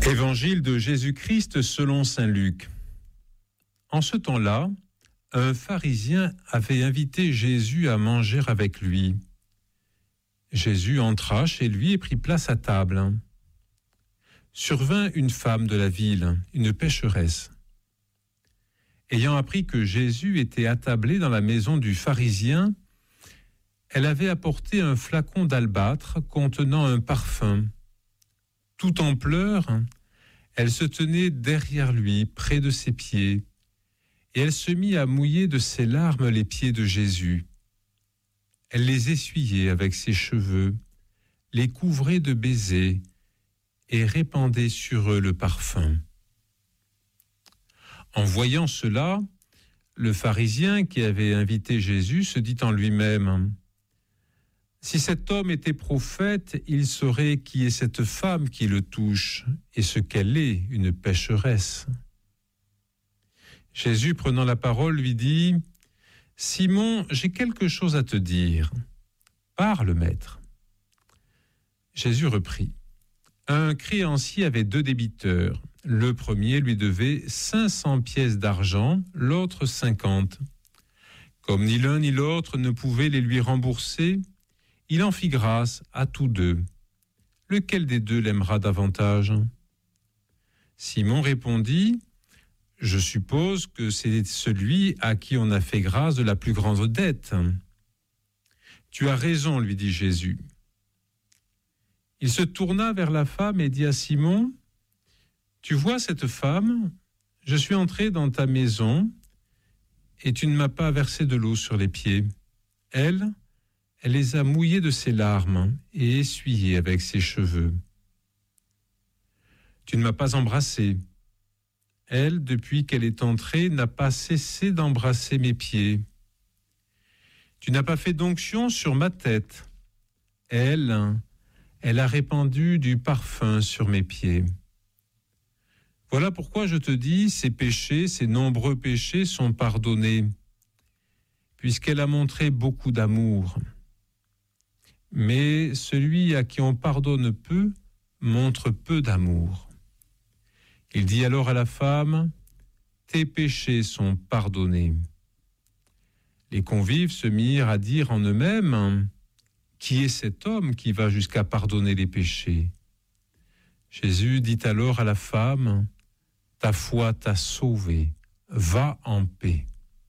Évangile de Jésus-Christ selon saint Luc. En ce temps-là, un pharisien avait invité Jésus à manger avec lui. Jésus entra chez lui et prit place à table. Survint une femme de la ville, une pécheresse. Ayant appris que Jésus était attablé dans la maison du pharisien, elle avait apporté un flacon d'albâtre contenant un parfum. Tout en pleurs, elle se tenait derrière lui, près de ses pieds, et elle se mit à mouiller de ses larmes les pieds de Jésus. Elle les essuyait avec ses cheveux, les couvrait de baisers et répandait sur eux le parfum. En voyant cela, le pharisien qui avait invité Jésus se dit en lui-même : si cet homme était prophète, il saurait qui est cette femme qui le touche et ce qu'elle est, une pécheresse. Jésus, prenant la parole, lui dit : Simon, j'ai quelque chose à te dire. Parle, maître. Jésus reprit : un créancier avait 2 débiteurs. Le premier lui devait 500 pièces d'argent, l'autre 50. Comme ni l'un ni l'autre ne pouvaient les lui rembourser, il en fit grâce à tous 2. Lequel des 2 l'aimera davantage ? Simon répondit : je suppose que c'est celui à qui on a fait grâce de la plus grande dette. Tu as raison, lui dit Jésus. Il se tourna vers la femme et dit à Simon : tu vois cette femme ? Je suis entré dans ta maison et tu ne m'as pas versé de l'eau sur les pieds. Elle les a mouillés de ses larmes et essuyés avec ses cheveux. Tu ne m'as pas embrassé. Elle, depuis qu'elle est entrée, n'a pas cessé d'embrasser mes pieds. Tu n'as pas fait d'onction sur ma tête. Elle a répandu du parfum sur mes pieds. Voilà pourquoi je te dis, ces péchés, ces nombreux péchés sont pardonnés, puisqu'elle a montré beaucoup d'amour. Mais celui à qui on pardonne peu montre peu d'amour. Il dit alors à la femme : tes péchés sont pardonnés. Les convives se mirent à dire en eux-mêmes : qui est cet homme qui va jusqu'à pardonner les péchés ? Jésus dit alors à la femme : ta foi t'a sauvée, va en paix.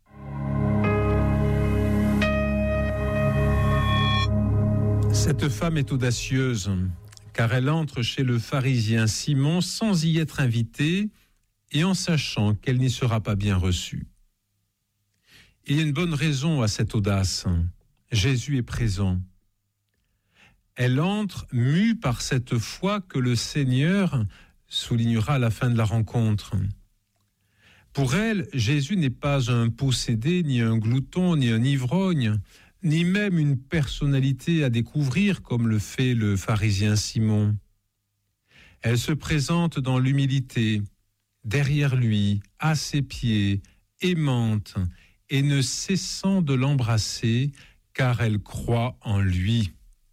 Cette femme est audacieuse, car elle entre chez le pharisien Simon sans y être invitée et en sachant qu'elle n'y sera pas bien reçue. Il y a une bonne raison à cette audace. Jésus est présent. Elle entre mue par cette foi que le Seigneur soulignera à la fin de la rencontre. Pour elle, Jésus n'est pas un possédé, ni un glouton, ni un ivrogne, ni même une personnalité à découvrir comme le fait le pharisien Simon. Elle se présente dans l'humilité, derrière lui, à ses pieds, aimante, et ne cessant de l'embrasser, car elle croit en lui.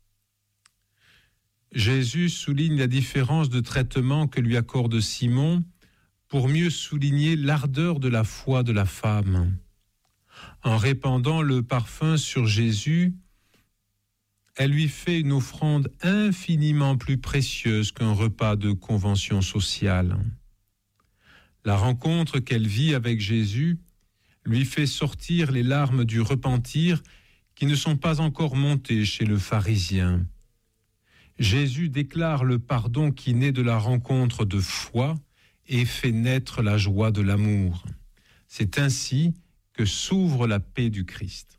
Jésus souligne la différence de traitement que lui accorde Simon pour mieux souligner l'ardeur de la foi de la femme. En répandant le parfum sur Jésus, elle lui fait une offrande infiniment plus précieuse qu'un repas de convention sociale. La rencontre qu'elle vit avec Jésus lui fait sortir les larmes du repentir qui ne sont pas encore montées chez le pharisien. Jésus déclare le pardon qui naît de la rencontre de foi et fait naître la joie de l'amour. C'est ainsi que s'ouvre la paix du Christ.